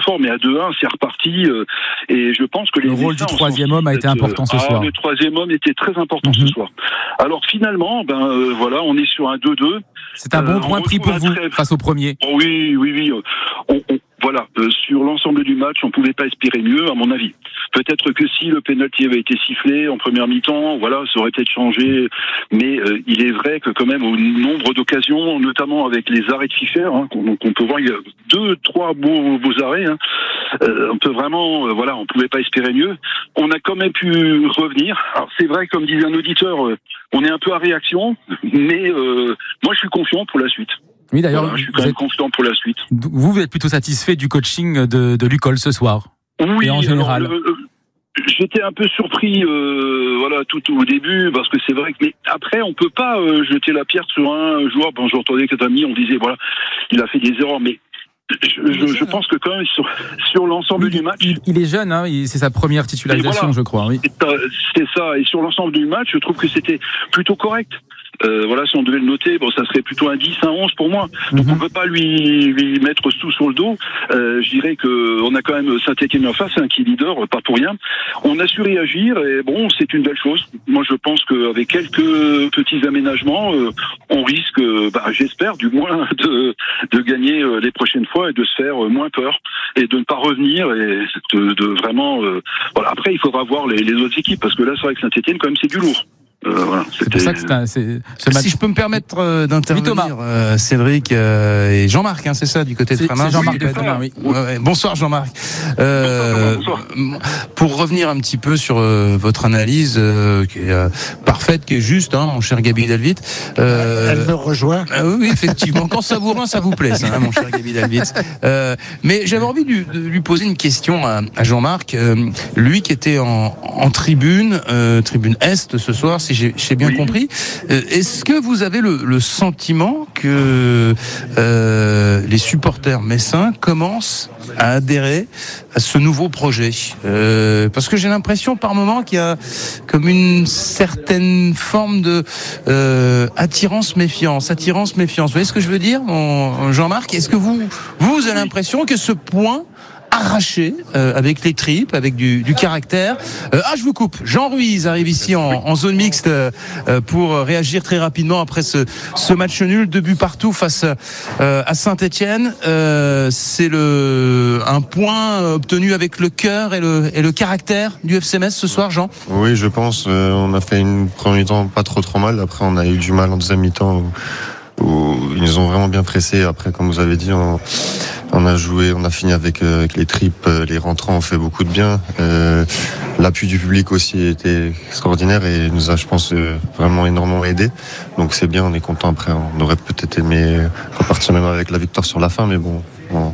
fort, mais à 2-1, c'est reparti. Et je pense que le rôle du troisième homme a été important ce soir. Le troisième homme était très important ce soir. Alors finalement, voilà, on est sur un 2-2. C'est un bon point pris pour vous face au premier. Oui. Voilà, sur l'ensemble du match, on pouvait pas espérer mieux, à mon avis. Peut-être que si le penalty avait été sifflé en première mi-temps, voilà, ça aurait peut-être changé. Mais il est vrai que quand même, au nombre d'occasions, notamment avec les arrêts de Fischer, qu'on peut voir, il y a 2-3 beaux arrêts. On peut vraiment, on pouvait pas espérer mieux. On a quand même pu revenir. Alors c'est vrai, comme disait un auditeur, on est un peu à réaction, mais moi je suis confiant pour la suite. Oui, d'ailleurs, je suis quand même confiant pour la suite. Vous êtes plutôt satisfait du coaching de Lucol ce soir? Oui, et en général. J'étais un peu surpris, tout au début, parce que c'est vrai que, mais après, on peut pas jeter la pierre sur un joueur. Bon, j'entendais que Katami, on disait, voilà, il a fait des erreurs, mais je pense que quand même sur l'ensemble du match, il est jeune, c'est sa première titularisation, je crois. Oui. C'est ça. Et sur l'ensemble du match, je trouve que c'était plutôt correct. Si on devait le noter, ça serait plutôt un 10, un 11 pour moi. Donc on peut pas lui mettre tout sur le dos. Je dirais que on a quand même Saint-Étienne en face, qui est leader, pas pour rien. On a su réagir et c'est une belle chose. Moi je pense qu'avec quelques petits aménagements, on risque, j'espère du moins, de gagner les prochaines fois et de se faire moins peur et de ne pas revenir et de vraiment. Après il faudra voir les autres équipes parce que là c'est vrai que Saint-Étienne quand même c'est du lourd. C'est pour ça que ce match. Si je peux me permettre d'intervenir, Cédric et Jean-Marc, c'est ça, du côté de Framar. C'est Jean-Marc de Framar, oui. Bonsoir Jean-Marc. Bonsoir. Pour revenir un petit peu sur votre analyse, qui est parfaite, qui est juste, mon cher Gabi Delvit. Elle me rejoint. Oui, effectivement. Quand ça vous plaît, ça, mon cher Gabi Delvit. Mais j'avais envie de lui poser une question à Jean-Marc. Lui qui était en tribune Est ce soir, si j'ai bien compris. Est-ce que vous avez le sentiment que les supporters messins commencent à adhérer à ce nouveau projet? Parce que j'ai l'impression par moment qu'il y a comme une certaine forme de attirance-méfiance. Vous voyez ce que je veux dire, Jean-Marc? Est-ce que vous avez l'impression que ce point arraché, avec les tripes, avec du caractère. Je vous coupe. Jean Ruiz arrive ici en zone mixte pour réagir très rapidement après ce match nul, 2 buts partout face à Saint-Étienne. C'est un point obtenu avec le cœur et le caractère du FC Metz ce soir, Jean. Oui, je pense. On a fait une première mi-temps pas trop mal. Après, on a eu du mal en deuxième mi-temps où ils nous ont vraiment bien pressés. Après, comme vous avez dit, on a joué, on a fini avec les tripes, les rentrants ont fait beaucoup de bien. L'appui du public aussi était extraordinaire et nous a, je pense, vraiment énormément aidé. Donc c'est bien, on est content. Après, on aurait peut-être aimé repartir même avec la victoire sur la fin, mais bon,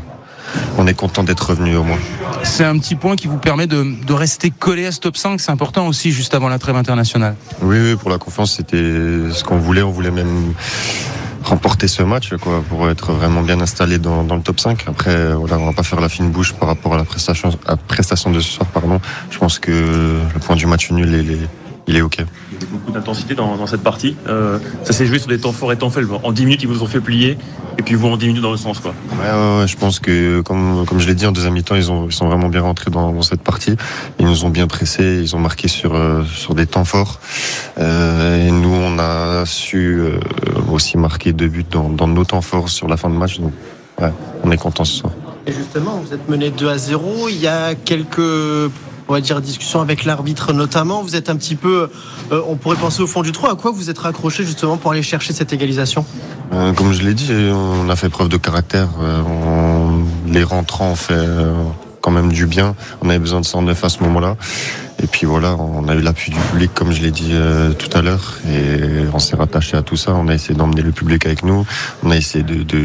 on est content d'être revenu au moins. C'est un petit point qui vous permet de rester collé à ce top 5, c'est important aussi juste avant la trêve internationale. Oui, pour la confiance, c'était ce qu'on voulait. On voulait même remporter ce match, pour être vraiment bien installé dans le top 5. Après, on va pas faire la fine bouche par rapport à la prestation de ce soir, pardon. Je pense que le point du match nul, il est OK. Il y avait beaucoup d'intensité dans cette partie. Ça s'est joué sur des temps forts et temps faibles. En 10 minutes, ils vous ont fait plier, et puis vous en 10 minutes dans le sens, quoi. Ouais, je pense que, comme je l'ai dit, en deuxième mi-temps, ils sont vraiment bien rentrés dans cette partie. Ils nous ont bien pressés, ils ont marqué sur des temps forts. Et nous, on a su aussi marquer 2 buts dans nos temps forts sur la fin de match. Donc, on est contents ce soir. Et justement, vous êtes mené 2-0. Il y a quelques discussions avec l'arbitre notamment. Vous êtes un petit peu, on pourrait penser au fond du trou. À quoi vous êtes raccroché justement pour aller chercher cette égalisation? Comme je l'ai dit, on a fait preuve de caractère. Les rentrants ont fait quand même du bien. On avait besoin de 109 à ce moment-là. Et puis voilà, on a eu l'appui du public, comme je l'ai dit tout à l'heure. Et on s'est rattaché à tout ça. On a essayé d'emmener le public avec nous. On a essayé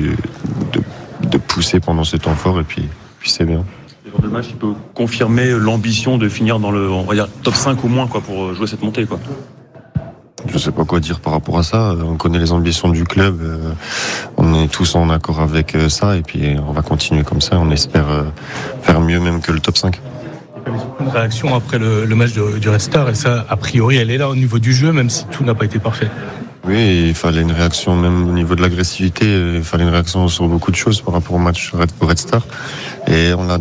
de pousser pendant ce temps fort. Et puis c'est bien. Le match, il peut confirmer l'ambition de finir dans le, on va dire, top 5 au moins, pour jouer cette montée, quoi. Je sais pas quoi dire par rapport à ça. On connaît les ambitions du club. On est tous en accord avec ça. Et puis on va continuer comme ça. On espère faire mieux même que le top 5. Une réaction après le match du Red Star. Et ça, a priori, elle est là au niveau du jeu, même si tout n'a pas été parfait. Oui, il fallait une réaction même au niveau de l'agressivité. Il fallait une réaction sur beaucoup de choses par rapport au match au Red Star. Et on l'a